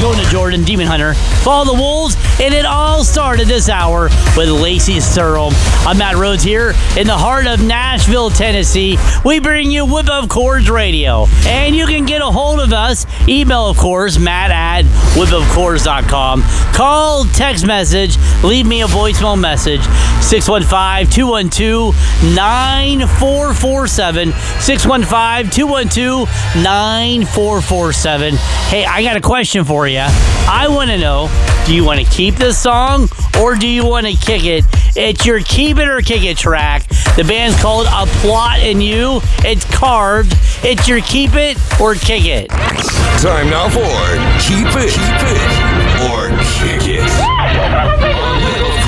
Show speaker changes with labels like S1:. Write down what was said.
S1: Jonah Jordan, Demon Hunter, Follow the Wolves, and it all started this hour with Lacey Sturm. I'm Matt Rhodes here in the heart of Nashville, Tennessee. We bring you Whip of Course Radio, and you can get a hold of us. Email, of course, matt@whipofcourse.com. Call, text message, leave me a voicemail message, 615-212-9447, 615-212-9447. Hey, I got a question for you. I want to know, do you want to keep this song or do you want to kick it? It's your Keep It or Kick It track. The band's called A Plot in You. It's Carved. It's your Keep It or Kick It.
S2: Time now for Keep It or Kick It.